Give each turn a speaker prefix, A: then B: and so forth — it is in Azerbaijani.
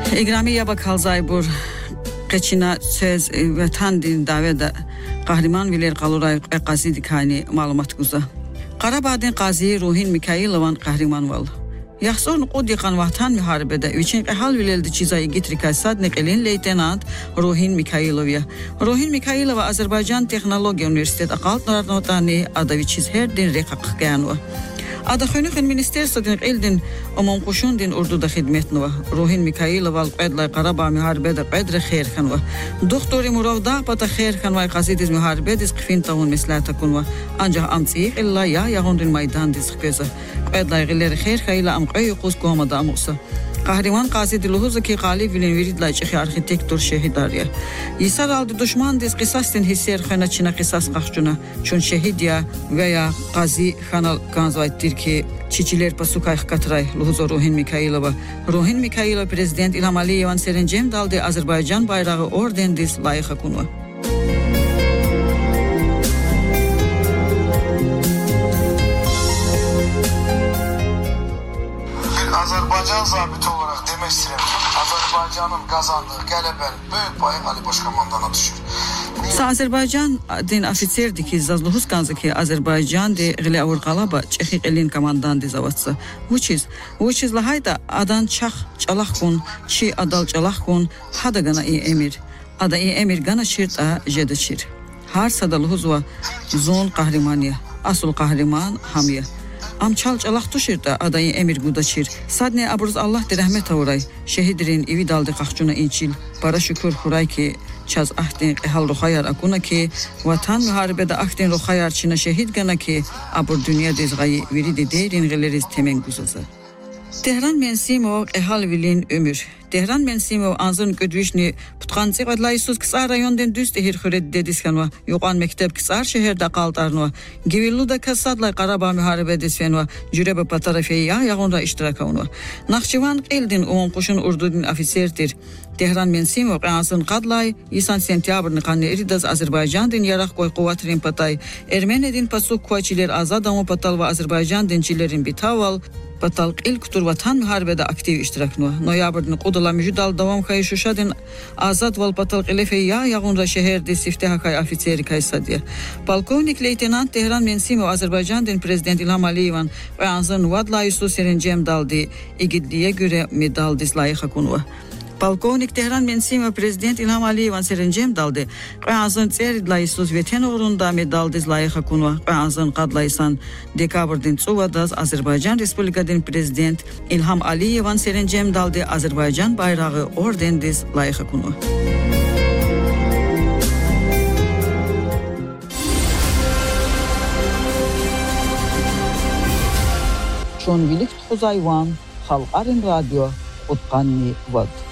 A: İgramiye bakalzay bur Qeçina söz vatan din davada qahraman viler qaluray qazidi kani malumat guza. Qarabağdın qazi Ruhin Mikhailovan qahraman val. Yaxson qodiqan vatan müharibede üçün qəhal vileldi çizayı getrikay sadnik elin leytenant Ruhin Mikhailovya. Ruhin Mikhailova Azerbaycan Texnologiya Universitet aqalt narnotani adaviçiz her din reqaq qanwa. Ada xönüxün ministersodun eldin omon qoşundin urduda xidmetnova. Ruhin Mikhailova qadlay Qarabağ müharibede qadri xeyr xanwa. Doktori Muravda pata xeyr xanwa qazidiz müharibedes qfintavun meslata kunwa. Ancaq amtsiq illa ya yağundin maydan diz qeza. Qadlay gilleri xeyr xeyla am qayuqus qomada amusa. Qahraman qazidi luhuza ki qalib vilin viridlay çixi arxitektor şehidariya. Yisar aldı düşman diz qisastin hisser xana çina qisas qaxcuna. Çun şehidiya veya qazi xanal kanzvayttir ki çiçiler pasukay qatray luhuza Ruhin Mikhailova. Ruhin Mikhailova prezident İlham Aliyevan serencem daldı Azerbaycan bayrağı orden diz layıqa kunwa.
B: Azerbaycan zabiti olarak demek istedim ki Azerbaycan'ın kazandığı gələbənin büyük payı Ali Başkomandana düşür.
A: Azerbaycan din ofitserdi ki zazluhus kanzı ki Azerbaycan de gile avurqalaba çexiq elin komandan de zavatsa. Which is lahayda adan çax çalaq kun, çi adal çalaq kun, hada gana iyi emir. Ada iyi emir gana şirta jedeçir. Har sadaluhuz va zon qahramaniya, asul qahraman hamiya. Amçal çalaq tuşirda adayı emir gudaçir. Sadne abruz Allah de rahmet avuray. Şehidirin evi daldı qaxcuna inçil. Para şükür huray ki çaz ahdin qehal ruhayar akuna ki vatan müharibede ahdin ruhayar çina şehid gana ki abur dünya dezgayı viridi deyrin gileriz temen guzaza. Tehran Mensimov qehal vilin ömür. Tehran Mensimov anzın gödvişni putqansı qadlaysuz qısar rayondan düz tehir xüret dediskanva. Yoqan mektep qısar şehirde qaltarnva. Givilluda kasadlay Qarabağ müharibedesvenva. Jürebe patarafeya yağonra iştirakavnva. Naxçıvan qeldin oğun qoşun urdudin ofitserdir. Tehran Mensimov anzın qadlay isan sentyabrni qanne eridaz Azerbaycan din yaraq qoy quvatrin patay. Ermenedin pasuk kuaçiler azadamu patal va Azerbaycan dinçilerin bitaval. Patal ilk tur vatan müharibede aktiv iştiraknva. Noyabrni qudala müjdal davam kayışuşadın azad val patal qilefey ya yağunra şehirde sifteha kay ofitseri kaysadiya. Polkovnik leytenant Tehran Mensimov Azerbaycan din prezident İlham Aliyevan ve anzın vadlayısu serencem daldı. İgidliye göre medal dizlayıqa kunva. Polkovnik Tehran Mensimov prezident İlham Aliyevan serencem daldı. Qazın tseridlayısuz veten uğrunda medal dizlayıqa kunva. Qazın qadlayısan dekabrdin tsuvadaz Azerbaycan Respublikadın prezident İlham Aliyevan serencem daldı. Azerbaycan bayrağı orden dizlayıqa kunva. Çon vilik tuzayvan Halqarin radyo Utqanni vad.